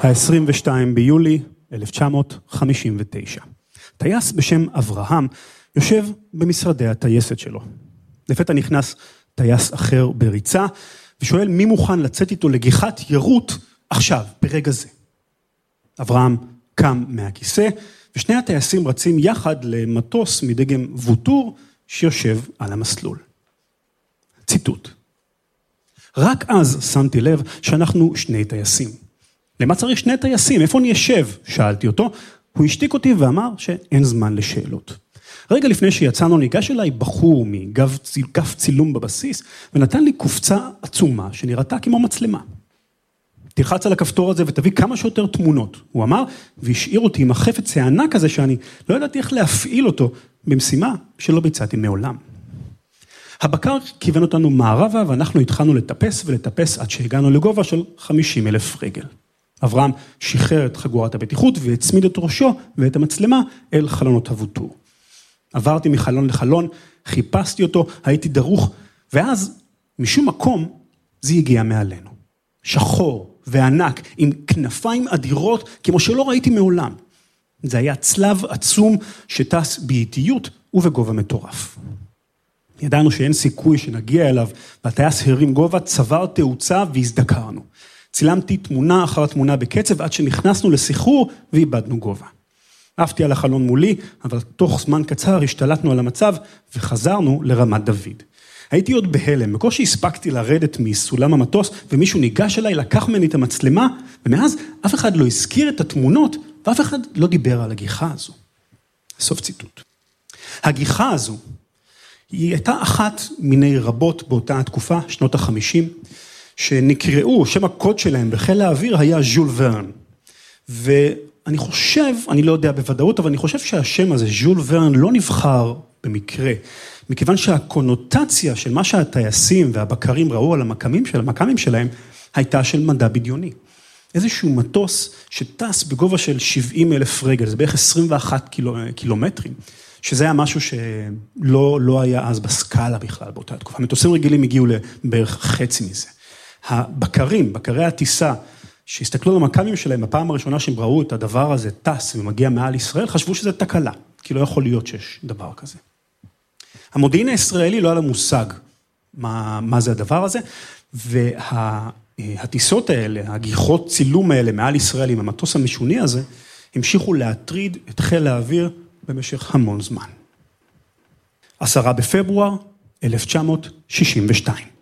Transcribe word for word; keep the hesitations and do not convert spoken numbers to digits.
ה-עשרים ושניים ביולי אלף תשע מאות חמישים ותשע. טייס בשם אברהם יושב במשרדי הטייסת שלו. לפתע נכנס טייס אחר בריצה, ושואל מי מוכן לצאת איתו לגיחת ירות עכשיו, ברגע זה. אברהם קם מהכיסא, ושני הטייסים רצים יחד למטוס מדגם ווטור שיושב על המסלול. ציטוט. רק אז שמתי לב שאנחנו שני טייסים. למה צריך שני טייסים? איפה נשב? שאלתי אותו. הוא השתיק אותי ואמר שאין זמן לשאלות. רגע לפני שיצאנו ניגש אליי בחור מגף צילום בבסיס, ונתן לי קופצה עצומה שנראתה כמו מצלמה. תלחץ על הכפתור הזה ותביא כמה שיותר תמונות, הוא אמר, והשאיר אותי עם החפץ הענק הזה שאני לא ידעתי איך להפעיל אותו במשימה שלא ביצעתי מעולם. הבקר כיוון אותנו מערבה ואנחנו התחלנו לטפס ולטפס עד שהגענו לגובה של חמישים אלף רגל. אברהם שחרר את חגורת הבטיחות והצמיד את ראשו ואת המצלמה אל חלונות הווטור. עברתי מחלון לחלון, חיפשתי אותו, הייתי דרוך, ואז משום מקום זה הגיע מעלינו. שחור וענק עם כנפיים אדירות כמו שלא ראיתי מעולם. זה היה צלב עצום שטס באיטיות ובגובה מטורף. ידענו שאין סיכוי שנגיע אליו, והטייס הרים גובה, צבר תאוצה והזדקרנו. צילמתי תמונה אחר תמונה בקצב עד שנכנסנו לסחרור ואיבדנו גובה. עפתי על החלון מולי, אבל תוך זמן קצר השתלטנו על המצב וחזרנו לרמת דוד. הייתי עוד בהלם, בקושי הספקתי לרדת מסולם המטוס, ומישהו ניגש אליי, לקח ממני את המצלמה, ומאז אף אחד לא הזכיר את התמונות, ואף אחד לא דיבר על הגיחה הזו. סוף ציטוט. הגיחה הזו, היא הייתה אחת מיני רבות באותה התקופה, שנות החמישים, שנקראו, שם הקוד שלהם בחיל האוויר היה ז'ול ורן. ואני חושב, אני לא יודע בוודאות, אבל אני חושב שהשם הזה, ז'ול ורן, לא נבחר במקרה, מכיוון שהקונוטציה של מה שהטייסים והבקרים ראו על המקמים, של, המקמים שלהם, הייתה של מדע בדיוני. איזשהו מטוס שטס בגובה של שבעים אלף רגל, זה בערך עשרים ואחד קילו, קילומטרים, שזה היה משהו שלא לא היה אז בסקאלה בכלל באותה תקופה. מטוסים רגילים הגיעו לבערך חצי מזה. הבקרים, בקרי הטיסה, שהסתכלו על המקמים שלהם, בפעם הראשונה שהם ראו את הדבר הזה טס ומגיע מעל ישראל, חשבו שזה תקלה, כי לא יכול להיות שיש דבר כזה. המודיעין הישראלי לא היה מושג מה, מה זה הדבר הזה, והטיסות האלה, הגיחות צילום האלה מעל ישראל עם המטוס המשוני הזה, המשיכו להטריד את חיל האוויר במשך המון זמן. עשרה בפברואר אלף תשע מאות שישים ושתיים.